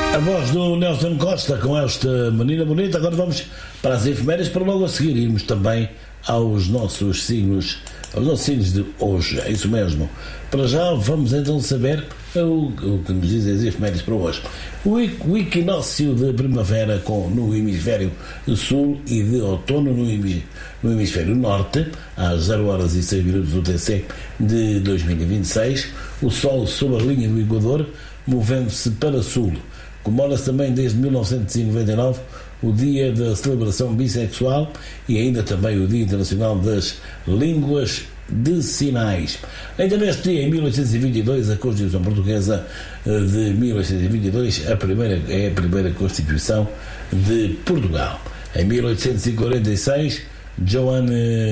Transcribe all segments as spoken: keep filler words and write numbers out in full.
A voz do Nelson Costa com esta menina bonita. Agora vamos para as efemérides, para logo a seguir irmos também aos nossos signos, aos nossos signos de hoje. É isso mesmo. Para já vamos então saber o, o que nos dizem as efemérides para hoje. O, o equinócio de primavera com, no hemisfério sul e de outono no, no hemisfério norte, às zero horas e seis minutos U T C de dois mil e vinte e seis. O Sol sob a linha do Equador, movendo-se para sul. Comemora-se também desde mil novecentos e noventa e nove o Dia da Celebração Bissexual e ainda também o Dia Internacional das Línguas de Sinais. Ainda neste dia, em mil oitocentos e vinte e dois, a Constituição Portuguesa de mil oitocentos e vinte e dois a primeira, é a primeira Constituição de Portugal. Em mil oitocentos e quarenta e seis, Johann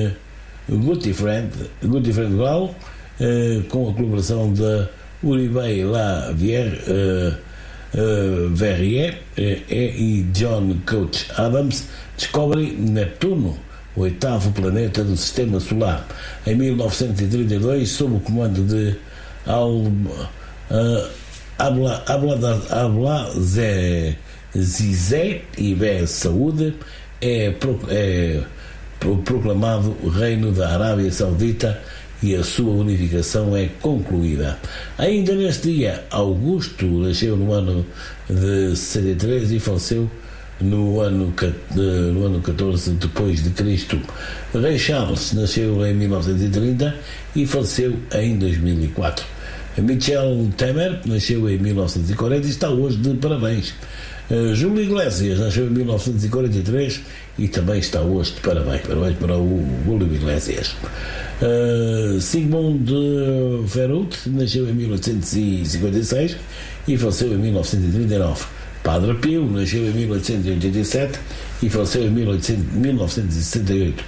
Gottfried Gall, com a colaboração da Uribe Lavrier, Uh, Verrier uh, e John Couch Adams, descobrem Netuno, o oitavo planeta do Sistema Solar. Em mil novecentos e trinta e dois, sob o comando de Al, uh, Abla, Abla, Abla Zé, Zizé e Bé Saúde, é, pro, é pro, proclamado o Reino da Arábia Saudita e a sua unificação é concluída. Ainda neste dia, Augusto nasceu no ano de sessenta e três e faleceu no ano, no ano catorze depois de Cristo. Rei Charles nasceu em mil novecentos e trinta e faleceu em dois mil e quatro. Michel Temer nasceu em mil novecentos e quarenta e está hoje de parabéns. Uh, Júlio Iglesias nasceu em mil novecentos e quarenta e três e também está hoje de parabéns. Parabéns para o Júlio Iglesias. Uh, Sigmund Freud nasceu em mil oitocentos e cinquenta e seis e faleceu em mil novecentos e trinta e nove. Padre Pio nasceu em mil oitocentos e oitenta e sete e faleceu em mil novecentos e sessenta e oito.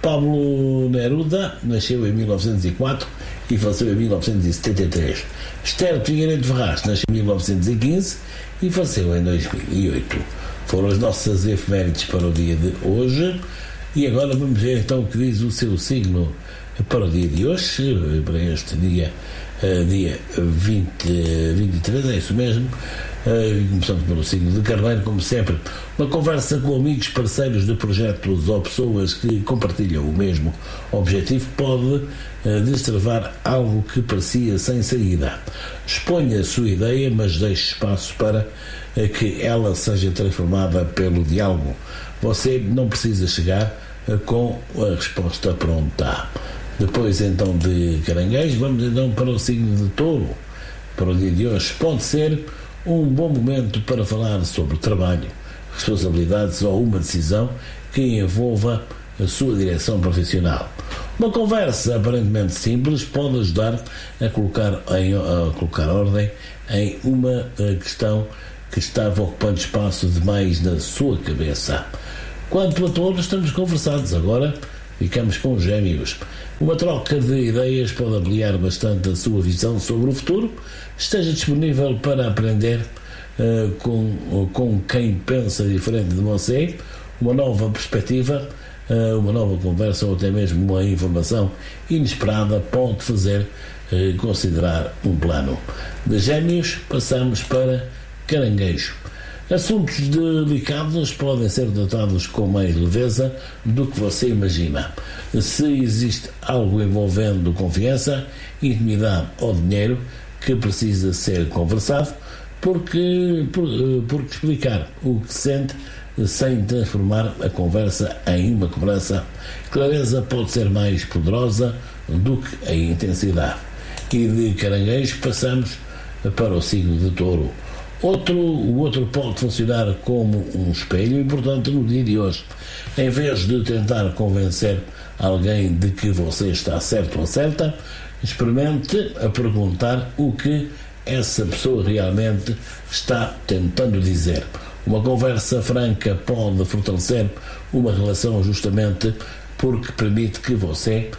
Pablo Neruda nasceu em mil novecentos e quatro e faleceu em mil novecentos e setenta e três. Esther Figueiredo Ferraz nasceu em mil novecentos e quinze e faleceu em dois mil e oito. Foram as nossas efemérides para o dia de hoje e agora vamos ver então o que diz o seu signo para o dia de hoje, para este dia, uh, dia vinte, vinte e três, é isso mesmo. Uh, começando pelo signo de Carneiro, como sempre, uma conversa com amigos, parceiros de projetos ou pessoas que compartilham o mesmo objetivo pode uh, destravar algo que parecia sem saída. Exponha a sua ideia, mas deixe espaço para uh, que ela seja transformada pelo diálogo. Você não precisa chegar uh, com a resposta pronta. Depois então de Caranguejo, vamos então para o signo de Touro. Para o dia de hoje pode ser um bom momento para falar sobre trabalho, responsabilidades ou uma decisão que envolva a sua direção profissional. Uma conversa aparentemente simples pode ajudar a colocar, em, a colocar ordem em uma questão que estava ocupando espaço demais na sua cabeça. Quanto a todos, estamos conversados. Agora ficamos com os Gêmeos. Uma troca de ideias pode ampliar bastante a sua visão sobre o futuro. Esteja disponível para aprender uh, com, com quem pensa diferente de você, uma nova perspectiva, uh, uma nova conversa ou até mesmo uma informação inesperada pode fazer uh, considerar um plano. De Gêmeos passamos para Caranguejo. Assuntos delicados podem ser tratados com mais leveza do que você imagina. Se existe algo envolvendo confiança, intimidade ou dinheiro que precisa ser conversado, porque, por, porque explicar o que sente sem transformar a conversa em uma cobrança. Clareza pode ser mais poderosa do que a intensidade. E de Caranguejo passamos para o signo de Touro. Outro, o outro pode funcionar como um espelho importante no dia de hoje. Em vez de tentar convencer alguém de que você está certo ou certa, experimente a perguntar o que essa pessoa realmente está tentando dizer. Uma conversa franca pode fortalecer uma relação justamente porque permite que você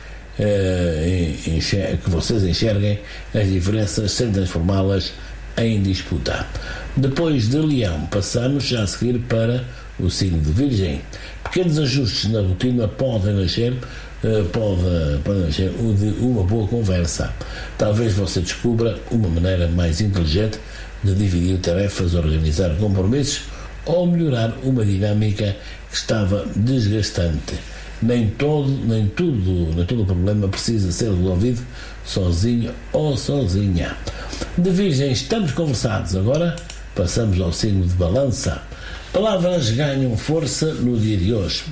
eh, enxergue, que vocês enxerguem as diferenças sem transformá-las em disputa. Depois de Leão, passamos já a seguir para o signo de Virgem. Pequenos ajustes na rotina podem nascer, uh, pode, pode nascer de uma boa conversa. Talvez você descubra uma maneira mais inteligente de dividir tarefas, organizar compromissos ou melhorar uma dinâmica que estava desgastante. Nem todo, nem tudo, nem todo o problema precisa ser resolvido sozinho ou sozinha. De Virgem estamos conversados, agora passamos ao signo de Balança. Palavras ganham força no dia de hoje.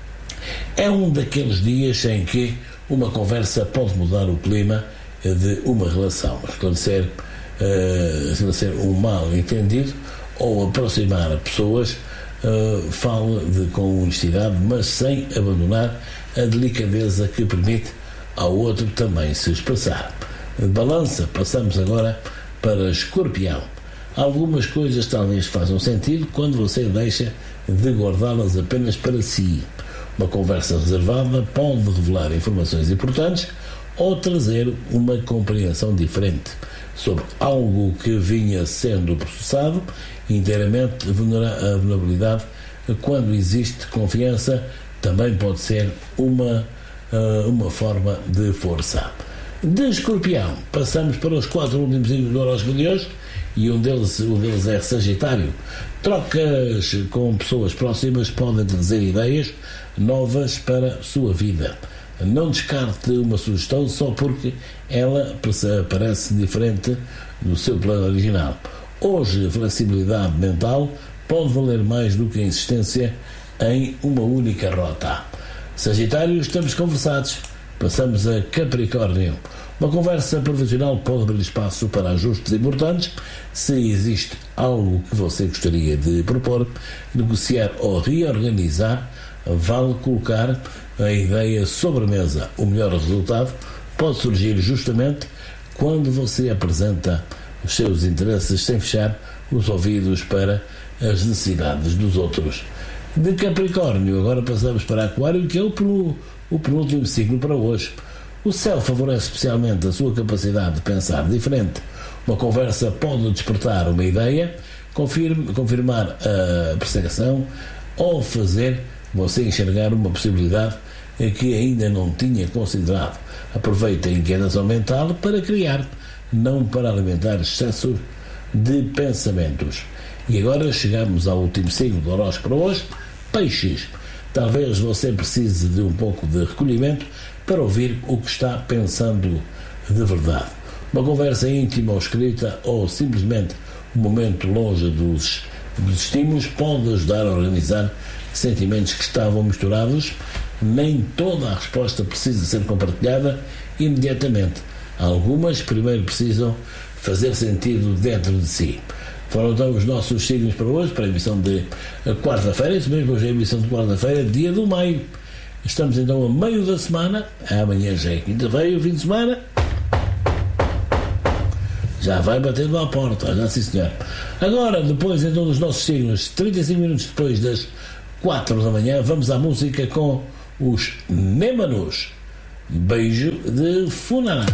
É um daqueles dias em que uma conversa pode mudar o clima de uma relação, esclarecer, uh, esclarecer um mal entendido ou aproximar pessoas. Uh, fala de, com honestidade, mas sem abandonar a delicadeza que permite ao outro também se expressar. De Balança, passamos agora para Escorpião. Algumas coisas talvez façam sentido quando você deixa de guardá-las apenas para si. Uma conversa reservada pode revelar informações importantes ou trazer uma compreensão diferente sobre algo que vinha sendo processado. Inteiramente a vulnerabilidade, quando existe confiança, também pode ser uma, uma forma de força. De Escorpião, passamos para os quatro últimos signos do horóscopo de hoje, e um deles, um deles é Sagitário. Trocas com pessoas próximas podem trazer ideias novas para a sua vida. Não descarte uma sugestão só porque ela parece diferente do seu plano original. Hoje, a flexibilidade mental pode valer mais do que a insistência em uma única rota. Sagitário, estamos conversados. Passamos a Capricórnio. Uma conversa profissional pode abrir espaço para ajustes importantes. Se existe algo que você gostaria de propor, negociar ou reorganizar, vale colocar a ideia sobre a mesa. O melhor resultado pode surgir justamente quando você apresenta os seus interesses sem fechar os ouvidos para as necessidades dos outros. De Capricórnio, agora passamos para Aquário, que é o, o penúltimo signo para hoje. O céu favorece especialmente a sua capacidade de pensar diferente. Uma conversa pode despertar uma ideia, confirme, confirmar a percepção ou fazer você enxergar uma possibilidade que ainda não tinha considerado. Aproveite a inquietação mental para criar, não para alimentar excesso de pensamentos. E agora chegamos ao último signo do horóscopo para hoje, Peixes. Talvez você precise de um pouco de recolhimento para ouvir o que está pensando de verdade. Uma conversa íntima ou escrita, ou simplesmente um momento longe dos, dos estímulos, pode ajudar a organizar sentimentos que estavam misturados. Nem toda a resposta precisa ser compartilhada imediatamente. Algumas primeiro precisam fazer sentido dentro de si. Foram então os nossos signos para hoje, para a emissão de quarta-feira. Isso mesmo, hoje é a emissão de quarta-feira, dia do maio. Estamos então a meio da semana. Amanhã já é quinta-feira e o fim de semana já vai batendo à porta, já sim senhor. Agora, depois então dos nossos signos, trinta e cinco minutos depois das quatro da manhã, vamos à música com os Némanos. Beijo de Funará.